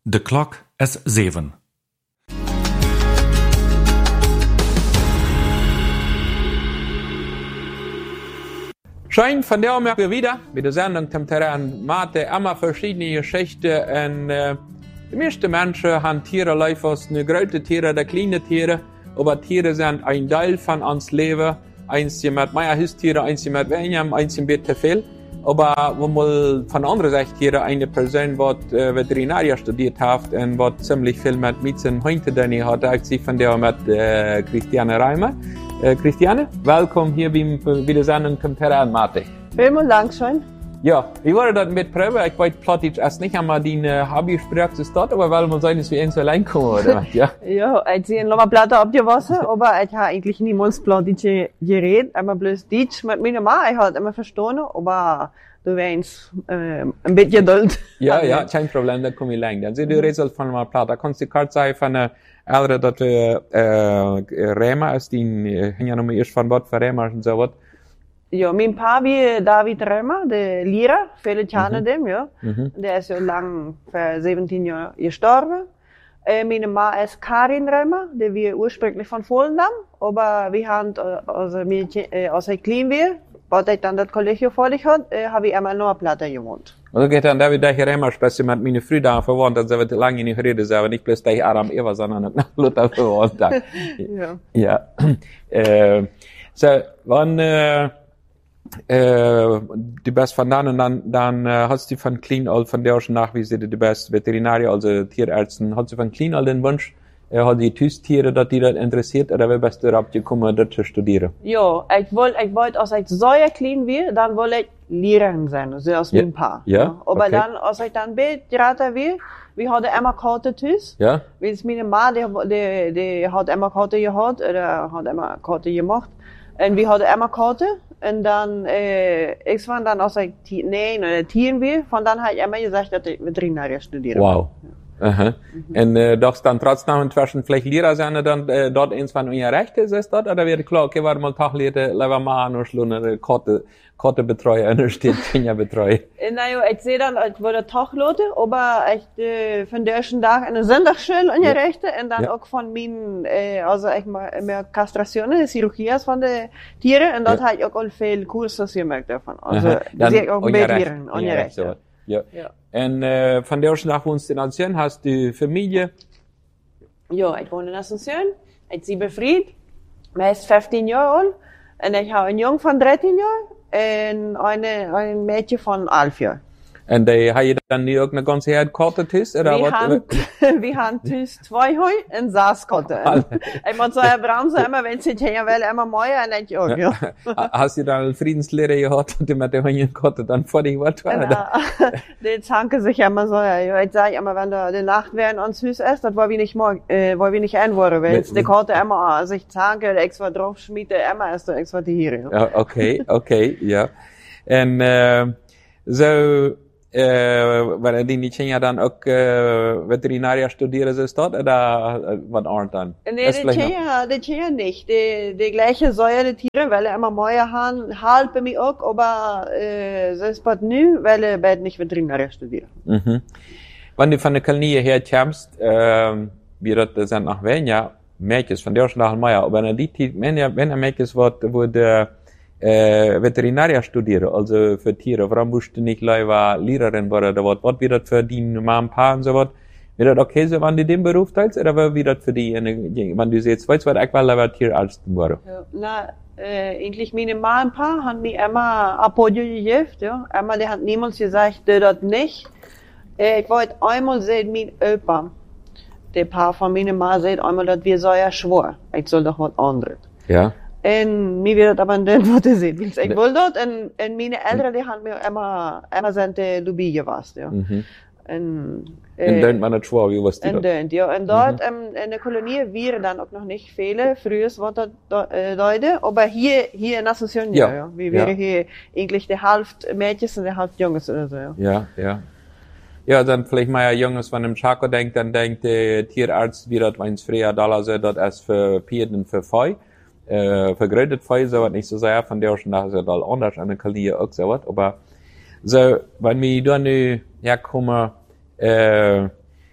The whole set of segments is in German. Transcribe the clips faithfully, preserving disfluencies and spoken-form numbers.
The clock is seven. Schön, von der merken wir wieder mit der Sendung zum Terrain Mate immer verschiedene Geschichten. Und, äh, die meisten Menschen haben Tiere leifers, eine große Tiere, der kleine Tiere, aber Tiere sind ein Teil von uns Leben. Eins mit mehr Haustiere, eins mit weniger, eins ein bisschen viel. Aber wenn man von anderer Seite hier eine Person, die äh, Veterinarier studiert hat und die ziemlich viel mit Mieten heute drin hat, ich von der mit äh, Christiane Reimer. Äh, Christiane, willkommen hier beim wieder Sendung zum Terrain Mate. Vielen Dank schön. Ja, ich wollte das mit Probe, ich weiß plötzlich erst nicht einmal die äh, Hobby-Sprache zu starten, aber weil man sein, dass wir uns allein kommen, oder? Ja, ja, ich sehe noch mal Platte abgewaschen, aber ich habe eigentlich niemals plötzlich geredet, immer bloß Deutsch mit meiner Mama, ich habe immer verstanden, aber du weinst äh, ein bisschen Geduld. Ja, ja, kein Problem, da komme ich lang. Dann seht ihr Rätsel von einer Platte, da kannst du die Karte sagen von einer ältere, dass äh, äh, Rema ist, die äh, ja noch mal erst von Bord für Rema und so was. Ja, mein Pa wie David Rema, der Lehrer, viele kennen Mhm. den, ja. Mhm. Der ist ja lang, für siebzehn Jahre gestorben. Äh, meine Ma ist Karin Rema, die wir ursprünglich von Volendam, aber wir haben, äh, also, wir, äh, als ich klein war, was ich dann das Kollegium fertig hat, äh, habe ich einmal noch eine Platte gewohnt. Und dann geht dann David der Rema sprechen mit meinen Frühdern verwandt, dass wir lange nicht reden, aber nicht bloß der Adam Eva, sondern nach Luther verwandt. Ja. Ja. äh, so, wann, äh, äh, die best van dan en dan, dan uh, had ze van Clean al van der schon nach, wie sie die best Veterinarier, also Tierärzten, hat sie von Clean al den Wunsch, er hat die Tüstiere, dass die das interessiert, oder wer best darauf gekommen, das zu studieren? Ja, ich wollte, ich wollte, als ich so klein war, dann wollte ich Lehrerin sein, so als Ja. mein Pa. Ja, Aber okay. dann, als ich dann Betrater war, wir hatten immer Karte Tüs. Ja? Weil meine Ma, die, die, die hat immer Karte gehabt, oder hat immer Karte gemacht. Und wir hatten immer Karte. Und dann, äh, ich war dann, als ich die, nee, oder Tieren war, von dann habe ich immer gesagt, dass ich Veterinarier studiere. Wow. Aha. Mhm. Und äh, doch dann trotzdem inzwischen vielleicht Lehrer sein, dann äh, dort eins von euren Rechte ist das, oder wird klar, okay, warte mal Tag Lehrer, lieber mal nur schon eine Karte, Karte betreuen, und steht Kinder betreuen. Naja, ich sehe dann, ich wurde Taglote, aber ich, äh, von der ersten Tag eine Sonntagsschule an die Ja. Rechte, und dann Ja. auch von meinen, äh, also ich mal, mehr Kastrationen, Chirurgie von den Tieren, und dort Ja. habe ich auch all viel Kurse gemacht davon. Also, Aha. Dann sehe ich auch ein euer bisschen Recht. lernen, an die Ja, Rechte. so. Ja. Ja. Und äh, von der ersten Tag wohnst du in Ancienne, hast du Familie? Ja, ich wohne in Asunción, ich bin befried, ich ist fünfzehn Jahre alt, und ich habe einen Jungen von dreizehn Jahren, und eine, ein Mädchen von elf Jahren. Und äh, hast du dann nie irgendeine ganze Herd Karte tust, oder Wir was? haben, wir haben dus zwei Heu und Saaskotten. Ich muss sagen, Bremse immer, wenn sie hier will, immer mehr, und ich auch, ja. Hast du dann einen Friedenslehrer gehabt und du mit der Heuenkarte dann vor dich was war? Und, äh, die zanken sich immer so, ja. Ich sage immer, wenn da die Nacht während uns Hüs ist, das war wie nicht morgen, äh, war wie nicht einwürden, weil Mit- die Karte immer, also ich zanke, der extra drauf schmiede, immer ist da extra die hier, ja. Ja, okay, okay, ja. Und äh, so, äh, weil die nicht ja dann auch äh, Veterinarier studieren, ist das, oder äh, was anderes dann? Nee, Das die vielleicht noch. Tiere, die Tiere nicht. Die, die gleiche Säure, die Tiere, weil er immer mehr haben, halt bei mir auch, aber, äh, das ist bald neu, weil er bald nicht Veterinarier studieren. Mhm. Wenn du von der Kolonie herkommst, ähm, wie das sind nach Venja, Mädchen von der Schlacht Meier, aber wenn die, wenn er, wenn er Mädchen wird, wo der, äh, Veterinarier studieren, also für Tiere, warum musst du nicht lieber Lehrerin werden, oder was, was wird das für die Mama, Pa und so was? Wird das okay, so, wenn du den Beruf teilst, oder wird das für die, wenn du jetzt weißt, was ich will, lieber Tierarzt werden? Ja. Na, äh, eigentlich meine Ma und Pa haben mir immer Apodio gegeben, ja. Einmal, die hat niemals gesagt, du das nicht. Äh, ich wollte einmal sehen, mein Opa, der Pa von meiner Ma, sagt einmal, dass wir so ja schwor. Ich soll doch was anderes. Ja. En mir wird aber nicht, was er sieht. Ich will dort, en, en meine Eltern, die haben mir immer, immer sind die Lubie gewasst, ja. Mhm. En, Und dann man das schwor, wie was die en dort? deunt, ja. En dort, ähm, in der Kolonie, waren dann auch noch nicht viele, früher war das äh, Leute, aber hier, hier in Asunción, ja, Ja. ja. Wir Ja. wären hier eigentlich die Hälfte Mädchen und die Hälfte Jungs oder so, ja. Ja, ja. Ja, dann vielleicht mal ein Junges, wenn im Chaco denkt, dann denkt der Tierarzt, wie das eins früher da so, das ist für Pferden für Feu. Äh, vergrötet Feu, so was nicht so sehr, von der schon nachher da anders an der Kolonie auch so was, aber so, wenn wir dann herkommen, äh,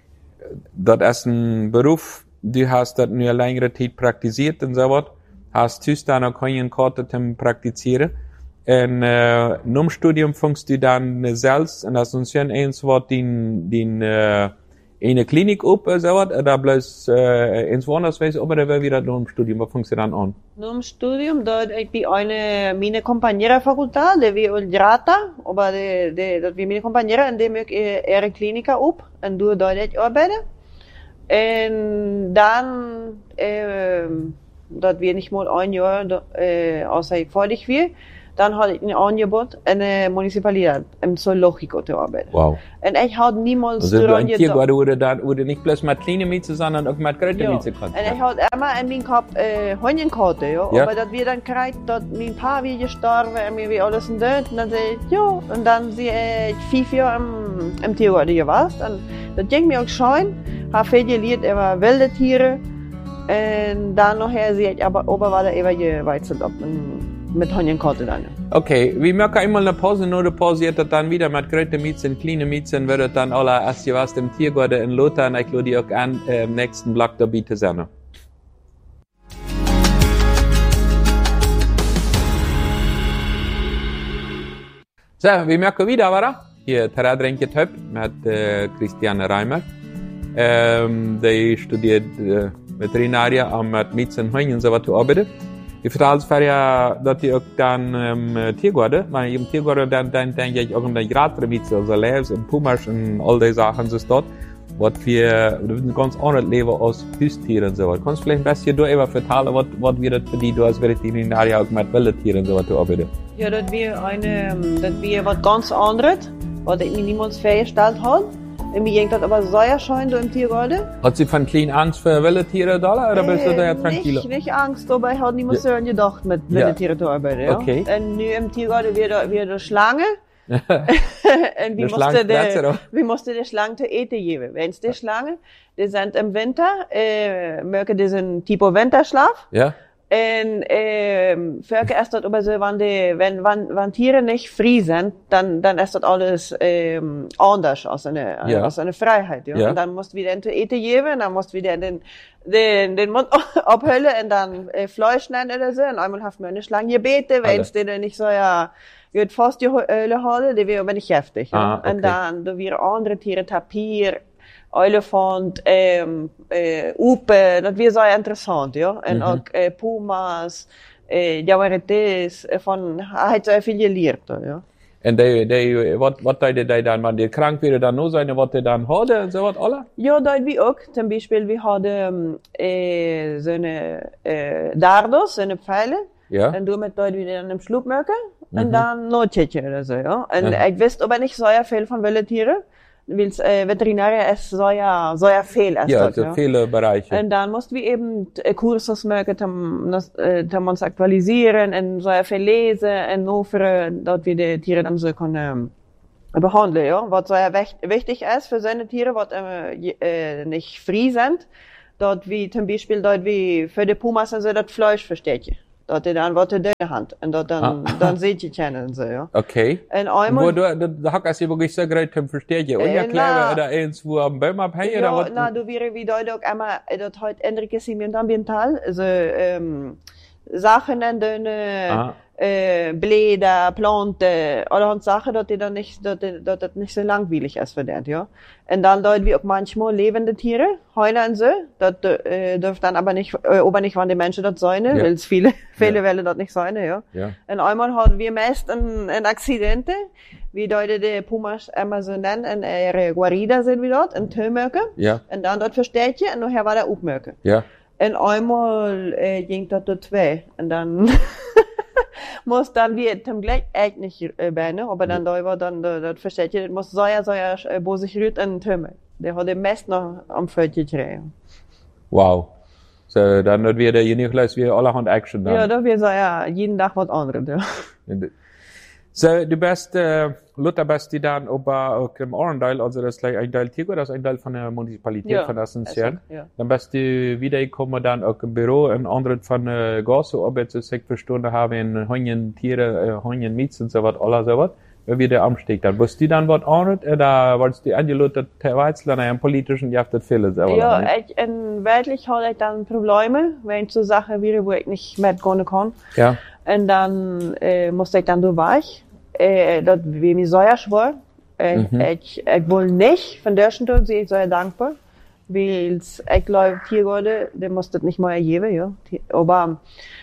das ist ein Beruf, du hast das nur längere Zeit praktiziert und so was, hast du dann auch keine Karte zum Praktizieren. Und äh, im Studium fängst du dann selbst, und das ist schon eins, was den, den, äh, eine Klinik op, so was, oder bloß äh, ins woanders weiß, oder wie wieder im Studium, was fängst du dann an? No studium, dat ik bij een mijn compañera facultad, de wie Uldrata, aber de, de, dat wie mijn compañera, en die moet ik er klinika op, en doe dat ik arbeiden. En dan, äh, dat wir nicht mal ein Jahr, äh, außer ich fertig wir, dann hatte ich ein Angebot in der Municipalität, im Zoologico zu arbeiten. Wow. Und ich hatte niemals also du ein Tier wurde dann, wurde nicht bloß mit kleinen Mieten, sondern auch mit großen ja. Mieten kannst. Und ich hatte immer in meinem Kopf, äh, Hundenkarte, ja. ja. Aber dass wir dann kriegt, dass mein Paar wie gestorben und mir wie alles in Död, und dann sag ich, ja. Und dann sie, äh, fünf Jahre im, im Tiergarten gewesen. Und das ging mir auch schön. Habe viel gelernt über wilde Tiere. Und dann nachher sehe ich aber, aber war da immer gewechselt ab. Mit Hundenkarte dann. Okay, wir machen einmal eine Pause, nur eine Pause jetzt dann wieder mit großen Mieten, kleinen Mieten, wird dann alle, als ihr was im Tiergarten in Lothar, und ich lade euch an, äh, im nächsten Block da bitte sein. So, wir machen wieder, oder? Hier, Terradrenke Töp mit äh, Christiane Reimer. Ähm, die studiert äh, Veterinarie und mit Mieten und Hunden und so weiter arbeitet. Die vertelt voor ja dat hij ook dan um, Tiergarten, maar im Tiergarten dan, dan denk ik ook om de grotere mieten, also Leeuws en Pumas en al die Sachen so dort, wat wir, wir ein ganz anderes Leben als Haustiere und so was. Kannst du vielleicht ein bisschen du eben vertellen, was, was wir das für die, du als Veterinarier auch mit wilden Tieren und so was arbeiten? Ja, dat wir eine, dat wir was ganz anderes, was ich mir niemals vorgestellt habe. Und mir ging das aber sehr schön im Tiergarten. Hat sie von klein Angst vor wilden Tieren da, oder bist du da ja tranquilo? Nicht, nicht Angst, aber ich habe nicht mehr so gedacht, mit wilden ja. Tieren zu arbeiten. Ja. Okay. Und nu im Tiergarten wieder, wieder Schlange. Und wie musste der, wie musste der Schlange zu eten geben? Wenn es die Schlange, die sind im Winter, äh, mögen die sind Tipo Winterschlaf. Ja. Und ähm, Völker ist das aber so, wenn die, wenn, wenn, wenn Tiere nicht frei sind, dann, dann ist das alles ähm, anders als eine, ja. als eine Freiheit. Ja? Ja. Und dann musst du wieder in die Ete geben, dann musst du wieder den, den, den Mund abhüllen und dann äh, Fleisch nennen oder so. Und einmal hat man eine Schlange gebeten, wenn es denen nicht so ja, wird fast die Höhle haben, die wäre aber nicht heftig. Ja? Ah, okay. Und dann, da wären andere Tiere, Tapir, Elefant, ähm, äh, Upe, das wäre sehr interessant, ja. Und mhm. auch äh, Pumas, äh, Javarites, von, er hat sehr viel gelernt, ja. Und die, die, was, was deide die dann, wenn die krank wäre, dann nur sein, was die dann hatte, und so was, alle? Ja, das wie auch. Zum Beispiel, wir hatten, äh, so eine, äh, Dardos, so eine Pfeile. Ja. Und du mit dort wieder in einem Schlupf mögen. Mhm. Und dann Notchecken oder so, ja. Und mhm. ich wusste aber nicht sehr viel von wilden Tieren. Weil äh, Veterinarier ist so ja, so ja viel. Ist ja, das, so ja. viele Bereiche. Und dann mussten wir eben äh, Kursus machen, um äh, uns aktualisieren und so ja viel lesen und nur für, dass wir die Tiere dann so können äh, behandeln, ja. Was so ja wichtig ist für seine Tiere, was äh, äh, nicht frei sind, dort wie zum Beispiel dort wie für die Pumas und so das Fleisch versteht. Dort die dann was in der Hand und dort dann, ah. dann seht ihr kennen, so, ja. Okay. Und einmal. Wo du, da hat es wirklich so great zum Verstehen. Und ja, klar, oder eins, wo am Baum abhängen, ja, oder was? na, du wäre wie dort auch einmal, dort heute ändert sich mit ambiental, also, ähm, Sachen in den, äh, Blätter, Planten, allerhand Sachen, dort die dann nicht, dort, dort, dort nicht so langweilig ist für den, ja. Und dann dort wie auch manchmal lebende Tiere, Heuler und so, dort, äh, dürft dann aber nicht, äh, aber nicht, wenn die Menschen dort sein, ja. Weil es viele, viele ja. Welle dort nicht sein, ja. Ja. Und einmal hatten wir meist ein, ein Akzidente, wie dort die Pumas einmal so nennen, in ihre Guarida sind wir dort, in Tömöke. Ja. Und dann dort versteht ihr, und nachher war der Upmöke. Ja. Und einmal, äh, ging das dort zwei. Und dann, muss dann wie zum Glück eigentlich äh, beine, aber dann da war dann das versteht ihr, muss so ja so ja bosig rüt in Tömme. Der hat den Mest noch am Fötchen gekriegt. Wow. So, dann wird wieder je nicht gleich wie allerhand Action dann. Ja, da wird so ja jeden Tag was anderes, ja. So, du bist, äh, Luther bist die dann auch im Arendal, also das ist gleich ein Teil Tigo, das ist ein Teil von der Municipalität ja, von Asunción. Ja. Dann bist du wiedergekommen dann auch im Büro, ein anderes von äh, Gasso, ob jetzt sechs Stunden haben, in Hungen, Tiere, äh, Hungen, Miets und so was, alles so was. wie der Umstieg dann. Wirst du dann was anderes, oder wolltest du angelötet, der Weizler, in politischen, ja, das viele selber? Ja, ich, in weltlich habe ich dann Probleme, wenn ich so Sachen wäre, wo ich nicht mitgehen kann. Ja. Und dann, äh, musste ich dann durch, äh, das wie mir sehr schwer. Äh, Mhm. ich, ich will nicht, von der Stunde bin ich sehr dankbar, weil ich glaube, hier gerade, der muss das nicht mehr ergeben, ja. Die- Aber,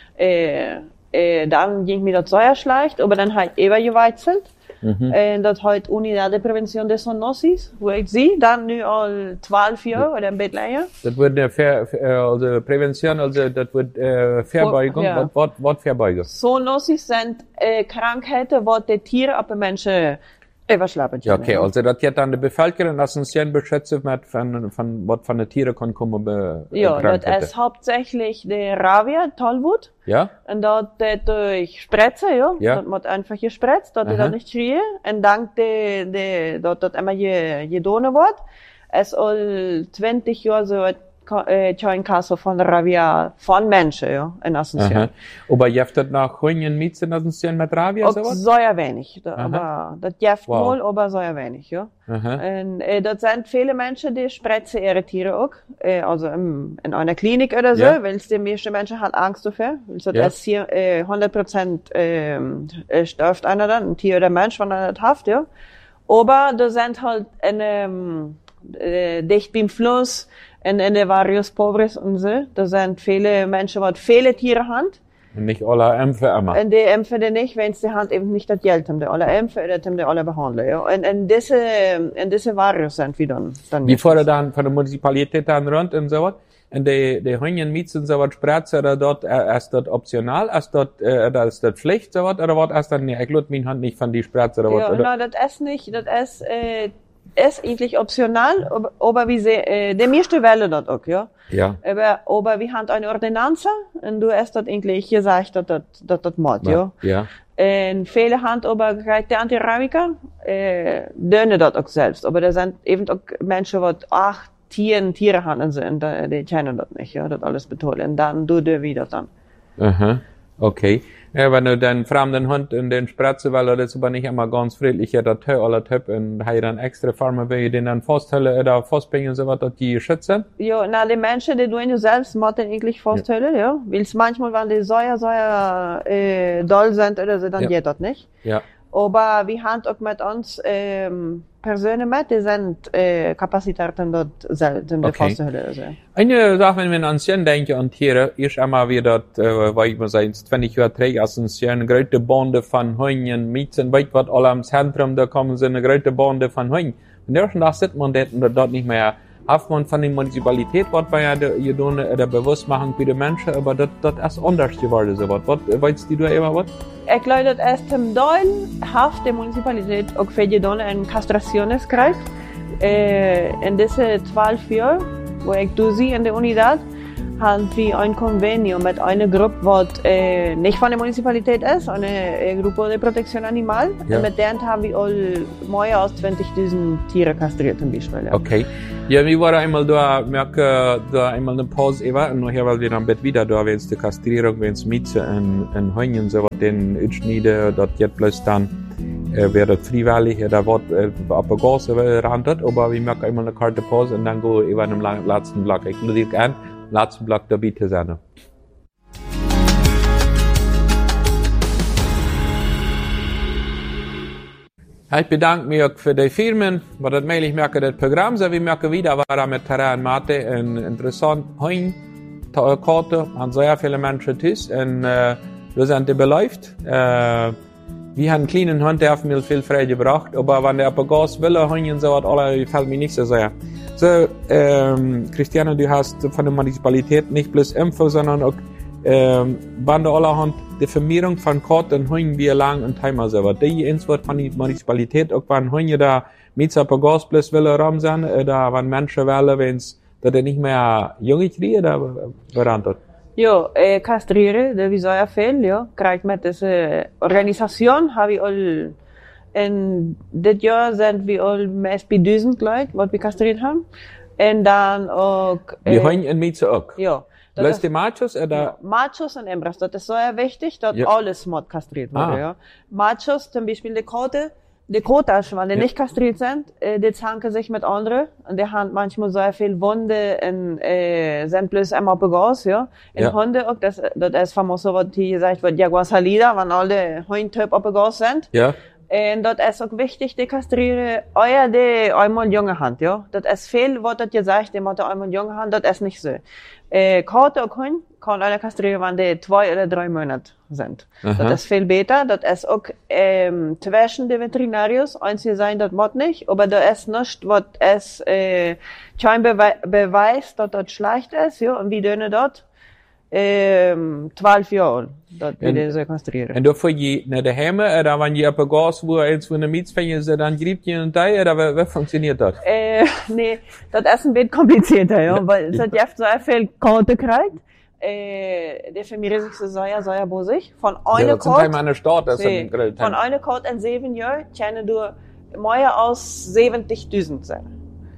äh, äh, dann ging mir das sehr schlecht, aber dann halt eben geweizelt. Mhm. En dat heet Unidade Prevention de Zoonosis, wo ich sie, dann nu al twaalf Jahre oder ein bisschen länger. Das wird eine Ver, äh, also Prävention, also das wird äh, Verbeugung. Ja. Was, was, was Verbeugung? Zoonosis sind äh, Krankheiten, die die Tiere auf die Menschen überschlappen. Ja, okay, also das geht dann die Bevölkerung essentiell beschützen mit von, von, was von den Tieren kann kommen, be, Ja, Krankheiten. das ist hauptsächlich der Ravia, Tollwut. Ja? Und dort durch Spritze, ja. Ja. Dort wird einfach gespritzt, dort Aha. das nicht schrie. Und dank de, de, dort dort immer je, gedonen wird, es all zwanzig Jahre so äh, kein Kasse von Ravia von Menschen, ja, in Asunción. Aha. Aber gibt das nach Hungen mit in essentiell mit Rabia, Auch sowas? sehr wenig, da, Aha. aber das gibt Wow. mal, aber sehr wenig, ja. Aha. Und äh, das sind viele Menschen, die spritzen ihre Tiere auch, äh, also im, in einer Klinik oder so, Ja. weil die meisten Menschen haben Angst dafür, weil so Ja. das hier äh, hundert Prozent ähm, äh, stirbt einer dann, ein Tier oder Mensch, wenn er das hat, ja. Aber da sind halt in, ähm, äh, dicht beim Fluss, in, in den Barrios Pobres und so, da sind viele Menschen, die viele Tiere haben. Und nicht alle Ämpfe immer. Und die impfen die nicht, wenn sie Hand eben nicht das Geld haben, die alle impfen oder die alle behandeln, ja. Und in diese, in diese Varios sind wir dann, dann Die fahren dann von der Municipalität dann rund und so was. Und die, die Hungen mit und so was spritzen, oder dort, äh, ist das optional, ist das, äh, oder ist das Pflicht, so was, oder was, ist das, nee, ich lade meine Hand nicht von die Spritze, oder was, Ja, oder? nein, das ist nicht, das ist, äh, ist eigentlich optional, aber, aber wie sie, äh, die meisten wählen das auch, ja. Ja. Aber, aber wir haben eine Ordonnanz, und du hast das eigentlich gesagt, dass das, dass das macht, ja. Ja. En viele haben aber gleich die Antirabika, äh, dönen das auch selbst. Aber da sind eben auch Menschen, die acht Tieren, Tiere haben und so, und da- die kennen das nicht, ja, das alles betonen. Und dann du dir wieder dann. Aha. Okay. Ja, wenn du den fremden Hund in den Spritze, weil er ist aber nicht immer ganz friedlich, ja, das Tö oder Töp, und er dann extra Farmer, will ich den dann festhellen oder festbringen und so was, dass die schützen? Ja, na, die Menschen, die tun ja selbst, machen eigentlich festhöllen, ja. ja. Weil es manchmal, wenn die sehr, sehr, äh, doll sind oder so, dann Ja. geht das nicht. Ja. Aber wir haben auch mit uns, ähm, Personen mit, die sind, äh, kapazitiert, um dort selbst, um die Okay. festzuhalten, also. Eine Sache, wenn wir an Ancien denken und Tiere, ist immer wieder, äh, weil ich mal sagen, zwanzig Jahre trägt Ancien, große Bande von Hunden, Mietzen, weit was alle am Zentrum, da kommen sie eine große Bande von Hunden. Und der ersten Tag sieht man dort, dort nicht mehr. Hat man von der Municipalität, was wir ja gedun, oder bewusst machen für die Menschen, aber das, das ist anders geworden, so was. Was, weißt du da immer was? Ich glaube, dass es zum Teil hat die Municipalität auch für die Donner eine Kastrationskreis. Äh, in diesen zwölf Jahren, wo ich du sie in der Unidad, haben wir ein Konvenio mit einer Gruppe, die äh, nicht von der Municipalität ist, eine äh, Gruppe de Protection Animal. Ja. Und mit denen haben wir all mehr als zwanzigtausend Tiere kastriert zum Beispiel. Ja. Okay. Ja, wir waren einmal da, merke, da einmal eine Pause über, und nachher, weil wir dann bald wieder da, wenn es die Kastrierung, wenn es Mieze in, in Hunden, so was, den Utschniede, dort jetzt bloß dann, äh, wäre das freiwillig, ja, da wird, äh, ab der Gase randet, aber wir merken einmal eine Karte Pause, und dann go über einen letzten Block. Ich lade dich an, letzten Block dabei zu sein. Ich bedanke mich auch für die Firmen, weil das mail ich merke, das Programm, so wie merke wieder, war mit Terrain Mate, ein interessant, Heim, Karte, haben sehr viele Menschen tüß, und, äh, wir sind die beläuft, äh, wir haben einen kleinen Hund, der hat mir viel frei gebracht, aber wenn der auf Gas will, Hund und so was, alle, gefällt mir nicht so sehr. So, ähm, Christiane, du hast von der Municipalität nicht bloß Info, sondern auch, ähm, wenn du allerhand die Vermehrung von Karten, Hunden, wie lang und Timer selber. Die ins wird von der Municipalität, auch wenn Hunde da mit auf Gas bloß will, rum sein, oder wenn Menschen wollen, wenn's, dass er nicht mehr Junge kriegen, da, woran dort? Ja, äh, kastrieren, das ist sehr viel, ja. Krijgt mit dieser Organisation, habe ich all, in dit Jahr sind wir all meist bei tausend Leute, was wir kastriert haben. Und dann auch, Die Hunde und Mieze auch. ja. Das Bloß ist- die Machos, oder? Ja, Machos und Hembras, das ist sehr wichtig, dass Ja. alles mod kastriert wurde, Ah. ja. Machos, zum Beispiel die Katte, Die Kotas, wenn die Ja. nicht kastriert sind, äh, die zanken sich mit anderen. Und die haben manchmal so viel Wunde und äh, sind bloß einmal begaust, ja. In Ja. Hunde auch, das, das ist famos so, was hier gesagt wird, Jaguar Salida, wenn alle Hunde begaust sind. Ja. Und das ist auch wichtig, die kastrieren, euer, die einmal junge Hand, ja. Das ist viel, was das gesagt, die muss einmal junge Hand, das ist nicht so. Äh, Kater und Hund kann einer kastrieren, wenn die zwei oder drei Monate sind. Aha. Das ist viel besser, das ist auch, ähm, zwischen den Veterinarius, einzig sein, das macht nicht, aber da ist nichts, was es, äh, kein Bewe Beweis, dass das schlecht ist, ja, und wie dünne das, ähm, zwölf Jahre, das En- wir so kastrieren. En dan voor je naar de hemmen, dan wanneer je op een gas wo eens voor een miets van je ze dan griept je een tijd, oder wie, wie funktioniert das? Äh, nee, das ist ein bisschen komplizierter, ja, weil es hat oft so viel Karte gekriegt. Äh, der Familie sich so sehr, sehr bosig. Von Ja, einer das sind halt Karte, meine Stadt, das ist nee, ein Grill. von einer Karte in sieben Jahren können du mehr als siebzigtausend sein.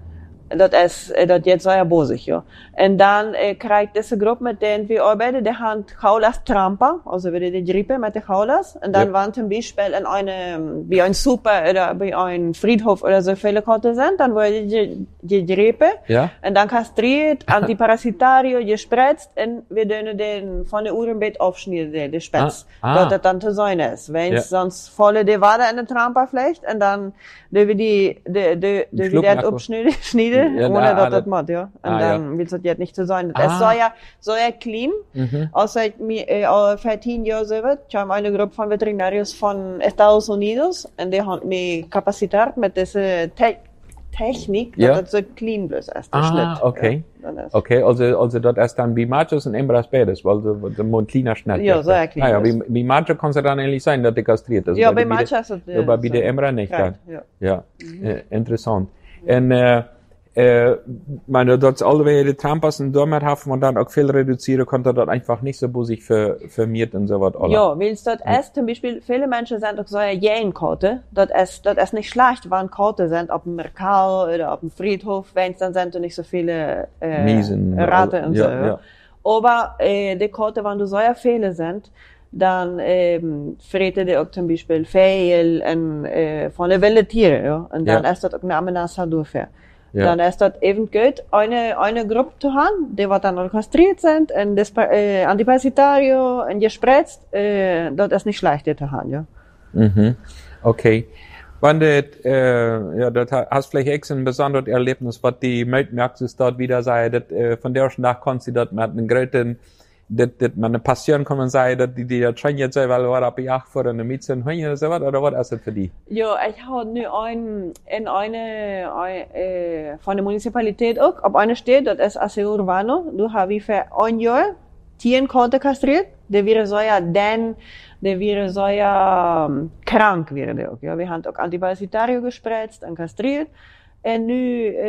Dat is, eh, dat jetzt sehr bosig, ja. Und dann äh, kriegt diese Gruppe, mit denen wir arbeiten, die haben Gaulas Tramper, also wieder die Grippe mit den Gaulas. Und dann Ja. waren zum Beispiel in eine, wie ein Super oder bei einem Friedhof oder so viele Karten sind, dann wurde die, die Grippe. Ja? Und dann kastriert, Antiparasitario, gespritzt, und wir dürfen den von der Uhrenbett aufschneiden, den, den Spitz. Ah, ah. Dass das dann zu sein ist. Wenn Ja. sonst volle die Wade in der Tramper vielleicht, und dann dürfen wir die, die, die, die, Schluck die das Marco. abschneiden, schneiden, Ja, ohne ah, dass ah, das das- macht, ja. Und ah, dann ja. will es jetzt nicht so sein. Ah. Es soll ja, soll ja clean. Mhm. Außer mir, äh, äh, vierzehn Jahre so wird, ich habe eine Gruppe von Veterinarios von Estados Unidos, und die haben mich kapazitiert mit dieser Te Technik, Ja. dass das so clean bloß ist, der Ah, Schnitt. okay. Ja, dann ist- Okay, also, also das ist dann wie Machos und Embras beides, weil der, der Mund kleiner schnell Ja, wird. sehr klein Ah, ja, ist. wie, wie Macho kann es ja dann ähnlich sein, dass der kastriert ist. Ja, Bei bei der- manchen ist es, Ja, aber bei so. der Emra nicht, Right, ja. ja. Ja, äh, interessant. En, äh, äh, meine, dort alle die Trampas und damit haben und dann auch viel reduzieren, konnte dort einfach nicht so busig für, vermehrt und so was. alle. Ja, weil es dort ist, zum Beispiel, viele Menschen sind auch so eine Jägenkarte. Das ist, das ist nicht schlecht, wenn Karten sind, auf dem Merkal oder auf dem Friedhof, wenn es dann sind und nicht so viele, äh, Miesen. Ratten und ja, so, ja. ja. Aber, äh, die Karten, wenn du so viele sind, dann, ähm, freten die auch zum Beispiel Fehl und, äh, von den wilden Tieren, ja. Und dann Ja. ist das auch eine Amenaza dafür. Ja. Dann ist das eben gut, eine, eine Gruppe zu haben, die was dann auch kastriert sind, und das, äh, Antiparasitario, und gespritzt, äh, das ist nicht schlecht, die zu haben, ja. Mhm. Okay. Wenn das, äh, ja, das hast vielleicht auch ein besonderes Erlebnis, was die merkst, ist dort wieder sei, das, äh, von der ersten Tag kannst du dort mit einem Gröten, das, das, man eine Passion kann man sagen, dass die, die das schon jetzt sei, weil wir auf die Jagd vor einer Mieze und Hühner oder so was, oder was ist das für die? Ja, ich habe nu ein, in eine, ein, äh, von der Municipalität auch, auf einer steht, das ist Aseo Urbano, du hast wie für ein Jahr Tierenkarte kastriert, der wäre so ja dann, der wäre so ja ähm, krank wäre der auch, ja. Wir haben auch Antiparasitario gespritzt und kastriert, und nu,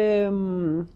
ähm,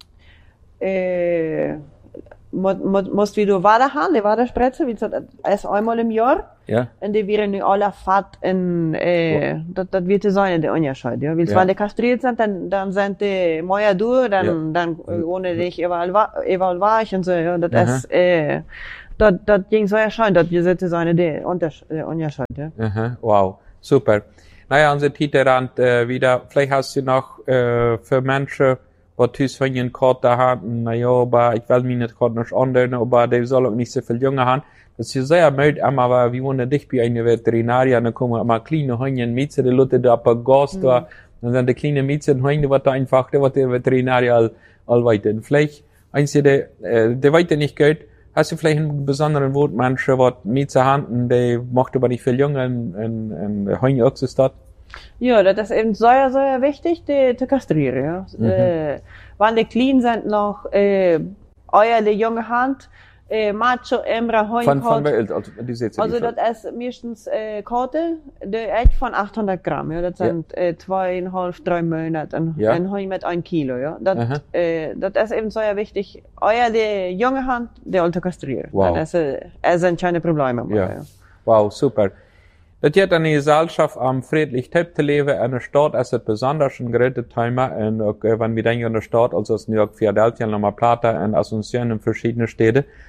äh, muss, muss, musst wieder weiter haben, die Waderspritze, wie gesagt, erst einmal im Jahr. Ja? En die werden nu alle fat en, eh, dat, dat wird sein in der Unterschied, ja. Weil Ja. wenn die kastriert sind, dann, dann sind die mehr durch, dann, Ja. dann, äh, ohne dich evaluiert und so, ja. Das Aha. ist, äh, das, das ging so erscheint, das wird sein der Unterschied, der Unterschied, ja. Aha, wow, super. Naja, unser Titelrand äh, wieder, vielleicht hast du noch äh, für Menschen, die von ihren Karte haben, naja, aber ich will mich nicht gerade nicht ändern, aber die sollen auch nicht so viel Junge haben. Das ist sehr müde, aber wie wohnen dich bei einer Veterinarier, dann kommen immer kleine Hunde, Mieze, die Leute da auf der Gas da, dann sind die kleinen Mieze und Hunde, was da einfach, der was der Veterinarier all, all weiter. Vielleicht, eins, der, äh, der weiter nicht geht, hast du vielleicht einen besonderen Wort, Menschen, was Mieze haben, die macht aber nicht viel Junge und, und, und Hunde auch so statt? Ja, das ist eben sehr, sehr wichtig, die zu kastrieren, ja. Mhm. Äh, wenn die clean sind noch, äh, euer, die junge Hand, äh, Macho, Emra, Von, von Heunkot. Welt, also, die seht ihr Also nicht. das ist meistens äh, Karte, die echt von achthundert Gramm, ja. Das Ja. sind äh, zweieinhalb, drei Monate, ein, Ja. ein Hund mit ein Kilo, ja. Aha. Das, äh, das ist eben sehr wichtig. Euer, die junge Hand, die alte kastrieren. Wow. Das ist, es sind keine Probleme mehr, Ja. ja. Wow, super. Das hat eine Gesellschaft am friedlich Typ zu leben. Eine Stadt ist es besonders ein großes Thema. Und auch, äh, wenn wir denken an eine Stadt, also aus New York, Philadelphia, Loma Plata und Asunción und verschiedene Städte.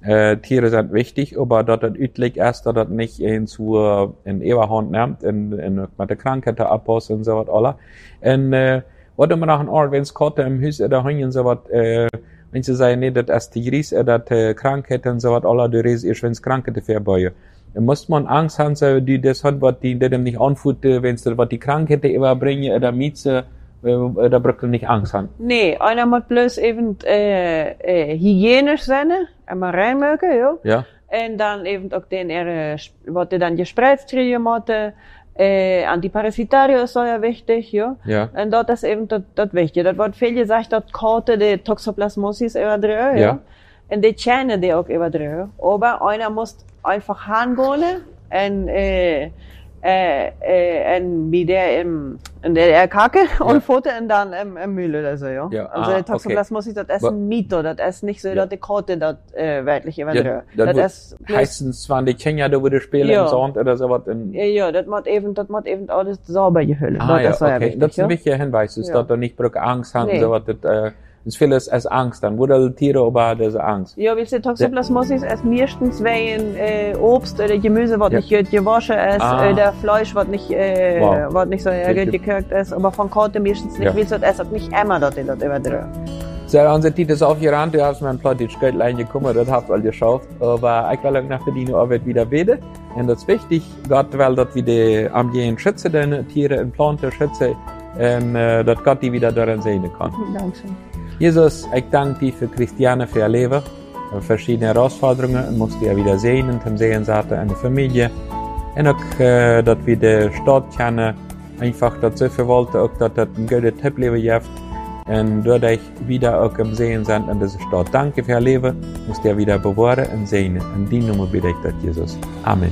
Äh, Tiere sind wichtig, aber dass das üblich ist, dass das nicht in zu, in Eberhand nimmt, in, in, mit der Krankheit abpasst und so was alle. Und, äh, was immer nach einem Ort, wenn es Katte im Haus oder hängen, so was, äh, wenn sie sagen, nee, das ist die Ries, das, äh, Krankheit und so was alle, du riechst erst, wenn es Krankheit vorbei. Dann muss man Angst haben, so, die das hat, was die, die dem nicht anfühlt, wenn es, was die Krankheit überbringen, oder Mieze, äh, da braucht man nicht Angst haben. Nee, einer muss bloß eben, äh, äh, hygienisch sein, einmal reinmögen, ja. Ja. En dan even ook den er, wat er dan gespreizt kriegen moeten. Äh, Antiparasitario ist ja wichtig, ja. Ja. Und dort ist eben das, das Wichtige. Das wird viel gesagt, dass Karte die Toxoplasmosis über drin, ja. Ja. Und die kennen die auch über drin. Aber einer muss einfach hingehen und, äh, äh, äh, und wie der im, in der Kacke Ja. und Futter und dann im, im Müll oder so, ja. Ja. Also Ah, die Toxoplasmosis, das ist Wa- ein Mito, das ist nicht so, Ja. dass die Karte das, äh, wirklich über Ja, drin. das Das wird- ist bloß- Heißens waren die Kenia, da würde spielen Ja. im Sand oder so was. in- Ja, ja, das muss eben, das muss eben alles sauber gehüllen. Ah, ja, das ist ja okay. wichtig, Das ist ja. ein wichtiger Hinweis, ist, Ja. dass da nicht braucht Angst haben, Nee. so was, das, äh, das vieles als Angst dann. Wo die Tiere aber diese Angst. Ja, weil die Toxoplasmosis ist meistens wegen äh, Obst oder Gemüse, was Ja. nicht gut gewaschen ist, Ah. oder Fleisch, was nicht, äh, Wow. was nicht so äh, Richtig. gut gekocht ist. Aber von Katen meistens nicht, Ja. weil es ist nicht immer, dass die das überdrehen. So, unser Titel ist aufgerannt, du hast mir ein Plottisch Geldlein gekommen, das habt ihr all geschafft. Aber ich will auch nach der Dino Arbeit wieder beten. Und das ist wichtig, Gott will, dass wir die am jeden schützen, den Tiere und Planten schützen, und äh, dass Gott die wieder daran sehen kann. Dankeschön. Jesus, ich danke dir für Christiane, für ihr Leben, für verschiedene Herausforderungen, und musst dir wieder sehen und dem Sehen sagte eine Familie. Und auch, äh, dass wir die Stadt kennen, einfach dazu verwalten, auch, dass das ein gutes Tippleben gibt. Und dadurch wieder auch im Sehen sind in dieser Stadt. Danke für ihr Leben, musst dir wieder bewahren und sehen. In die Nummer bitte ich das, Jesus. Amen.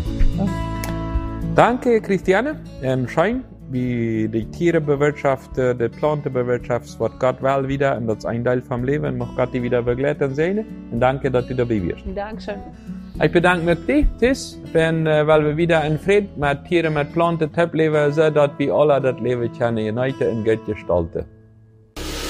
Danke, Christiane. Und schön, wie die Tiere bewirtschaften, die Planten bewirtschaften, was Gott will wieder, und das ist ein Teil vom Leben, muss Gott die wieder begleiten und sehen. Und danke, dass du dabei wirst. Dankeschön. Ich bedanke mich dir, Tis, wenn, äh, weil wir wieder in Frieden mit Tieren, mit Planten, Töpfleben, so dass wir alle das Leben können, united und Gott gestalten.